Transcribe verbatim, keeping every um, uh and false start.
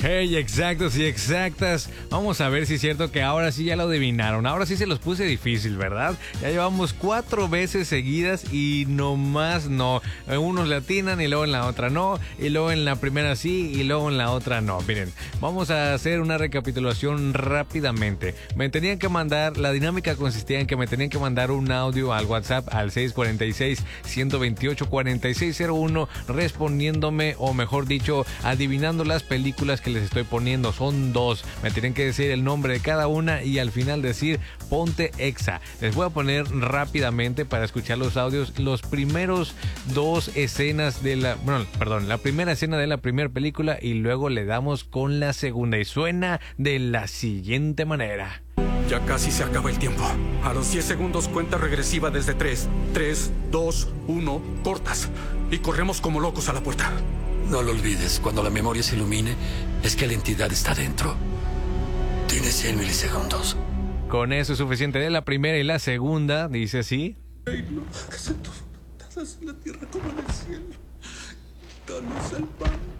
Hey, exactos y exactas. Vamos a ver si es cierto que ahora sí ya lo adivinaron. Ahora sí se los puse difícil, ¿verdad? Ya llevamos cuatro veces seguidas y nomás no. Unos le atinan y luego en la otra no. Y luego en la primera sí y luego en la otra no. Miren, vamos a hacer una recapitulación rápidamente. Me tenían que mandar, la dinámica consistía en que me tenían que mandar un audio al WhatsApp al seis cuatro seis, uno dos ocho, cuatro seis cero uno respondiéndome, o mejor dicho, adivinando las películas que les estoy poniendo. Son dos, me tienen que decir el nombre de cada una y al final decir ponte exa. Les voy a poner rápidamente para escuchar los audios los primeros dos escenas de la, bueno, perdón, la primera escena de la primera película y luego le damos con la segunda y suena de la siguiente manera. Ya casi se acaba el tiempo. A los diez segundos cuenta regresiva desde tres, tres, dos, uno, cortas y corremos como locos a la puerta. No lo olvides, cuando la memoria se ilumine, es que la entidad está dentro. Tienes cien milisegundos. Con eso es suficiente de la primera y la segunda, dice así. Reino, que se en la tierra como en el cielo. Danos el pan